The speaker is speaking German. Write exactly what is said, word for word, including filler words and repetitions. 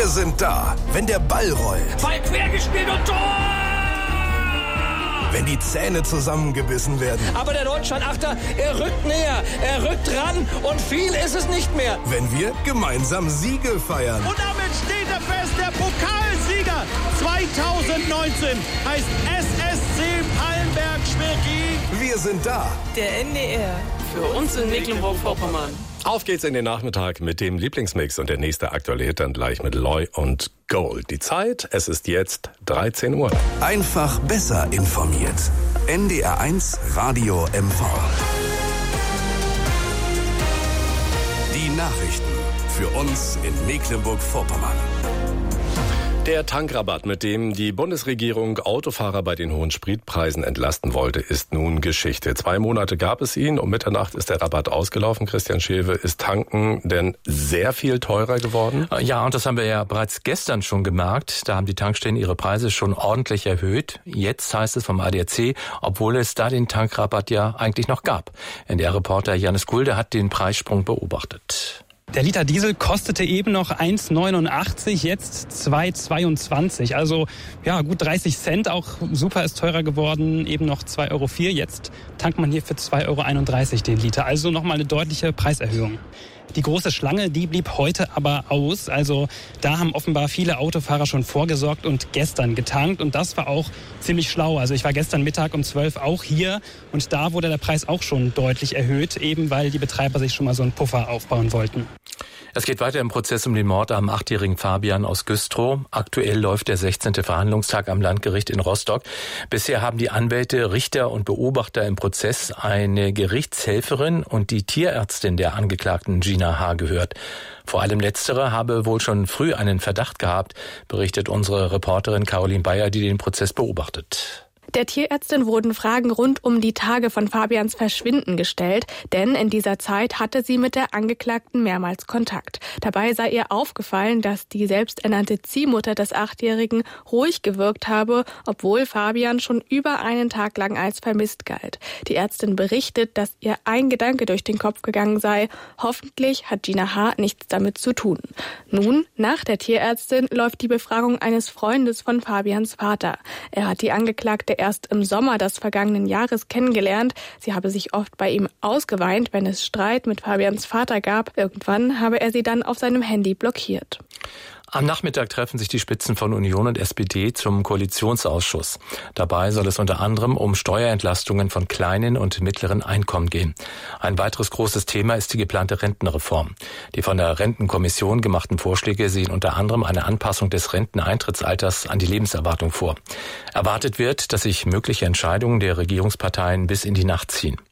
Wir sind da, wenn der Ball rollt. Ball quergespielt und Tor! Wenn die Zähne zusammengebissen werden. Aber der Deutschland-Achter, er rückt näher, er rückt ran und viel ist es nicht mehr. Wenn wir gemeinsam Siege feiern. Und damit steht er fest, der Pokalsieger zwanzig neunzehn heißt S S C Pallenberg-Schwerin. Wir sind da. Der N D R, für uns in Mecklenburg-Vorpommern. Auf geht's in den Nachmittag mit dem Lieblingsmix und der nächste aktuelle Hit dann gleich mit Loy und Gold. Die Zeit, es ist jetzt dreizehn Uhr. Einfach besser informiert. N D R eins Radio M V. Die Nachrichten für uns in Mecklenburg-Vorpommern. Der Tankrabatt, mit dem die Bundesregierung Autofahrer bei den hohen Spritpreisen entlasten wollte, ist nun Geschichte. Zwei Monate gab es ihn. Um Mitternacht ist der Rabatt ausgelaufen. Christian Schewe, ist Tanken denn sehr viel teurer geworden? Ja, und das haben wir ja bereits gestern schon gemerkt. Da haben die Tankstellen ihre Preise schon ordentlich erhöht. Jetzt heißt es vom A D A C, obwohl es da den Tankrabatt ja eigentlich noch gab. N D R-Reporter Janis Gulde hat den Preissprung beobachtet. Der Liter Diesel kostete eben noch eins neunundachtzig, jetzt zwei zweiundzwanzig. Also ja, gut dreißig Cent, auch super ist teurer geworden, eben noch zwei Euro vier. Jetzt tankt man hier für zwei Euro einunddreißig den Liter. Also nochmal eine deutliche Preiserhöhung. Die große Schlange, die blieb heute aber aus. Also da haben offenbar viele Autofahrer schon vorgesorgt und gestern getankt. Und das war auch ziemlich schlau. Also ich war gestern Mittag um zwölf auch hier. Und da wurde der Preis auch schon deutlich erhöht, eben weil die Betreiber sich schon mal so einen Puffer aufbauen wollten. Es geht weiter im Prozess um den Mord am achtjährigen Fabian aus Güstrow. Aktuell läuft der sechzehnte Verhandlungstag am Landgericht in Rostock. Bisher haben die Anwälte, Richter und Beobachter im Prozess eine Gerichtshelferin und die Tierärztin der Angeklagten Gina H. gehört. Vor allem letztere habe wohl schon früh einen Verdacht gehabt, berichtet unsere Reporterin Caroline Bayer, die den Prozess beobachtet. Der Tierärztin wurden Fragen rund um die Tage von Fabians Verschwinden gestellt, denn in dieser Zeit hatte sie mit der Angeklagten mehrmals Kontakt. Dabei sei ihr aufgefallen, dass die selbsternannte Ziehmutter des Achtjährigen ruhig gewirkt habe, obwohl Fabian schon über einen Tag lang als vermisst galt. Die Ärztin berichtet, dass ihr ein Gedanke durch den Kopf gegangen sei: Hoffentlich hat Gina H. nichts damit zu tun. Nun, nach der Tierärztin läuft die Befragung eines Freundes von Fabians Vater. Er hat die Angeklagte erst im Sommer des vergangenen Jahres kennengelernt. Sie habe sich oft bei ihm ausgeweint, wenn es Streit mit Fabians Vater gab. Irgendwann habe er sie dann auf seinem Handy blockiert. Am Nachmittag treffen sich die Spitzen von Union und S P D zum Koalitionsausschuss. Dabei soll es unter anderem um Steuerentlastungen von kleinen und mittleren Einkommen gehen. Ein weiteres großes Thema ist die geplante Rentenreform. Die von der Rentenkommission gemachten Vorschläge sehen unter anderem eine Anpassung des Renteneintrittsalters an die Lebenserwartung vor. Erwartet wird, dass sich mögliche Entscheidungen der Regierungsparteien bis in die Nacht ziehen.